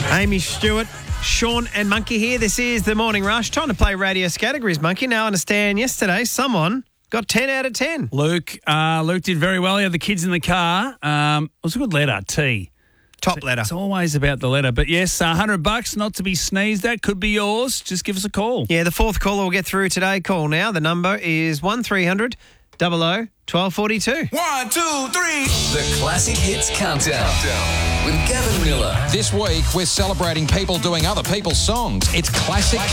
Amy Stewart, Sean and Monkey here. This is the Morning Rush. Time to play Radius Categories, Monkey. Now I understand yesterday someone got 10 out of 10. Luke did very well. He had the kids in the car. It was a good letter, T. Top letter. It's always about the letter. But yes, $100 not to be sneezed at. Could be yours. Just give us a call. Yeah, the fourth caller will get through today. Call now. The number is 1300 00 1242. 1, 2, 3. The Classic Hits Countdown with Gavin Miller. This week, we're celebrating people doing other people's songs. It's Classic